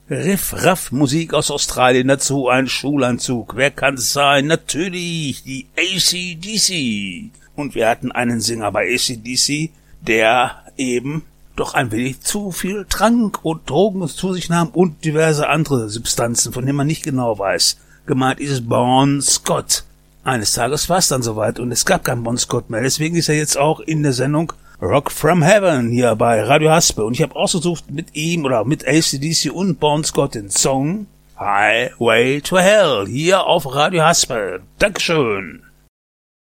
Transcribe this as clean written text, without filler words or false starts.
Riff-Raff-Musik aus Australien, dazu ein Schulanzug. Wer kann's sein? Natürlich die AC/DC. Und wir hatten einen Sänger bei AC/DC, der eben doch ein wenig zu viel trank und Drogen zu sich nahm und diverse andere Substanzen, von denen man nicht genau weiß. Gemeint ist Bon Scott. Eines Tages war es dann soweit und es gab keinen Bon Scott mehr. Deswegen ist er jetzt auch in der Sendung Rock from Heaven hier bei Radio Haspe. Und ich habe ausgesucht mit ihm oder mit AC/DC und Bon Scott den Song Highway to Hell hier auf Radio Haspe. Dankeschön.